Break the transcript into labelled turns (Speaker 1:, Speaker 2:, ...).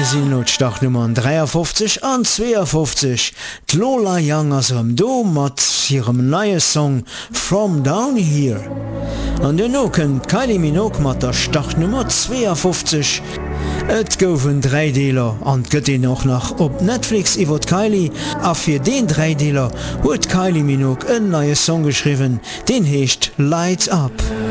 Speaker 1: sinn Startnummern 53 an 52. Lola Young as do mat hirem neue Song From Down Here. An den no kënnt Kylie Minogue mat der Startnummer 52. Et goufen 3 Deler an gëtt noch nach op Netflix iwwer Kylie, a fir den 3 Deler huet Kylie Minogue en neue Song geschriwen, den heecht Lights Up.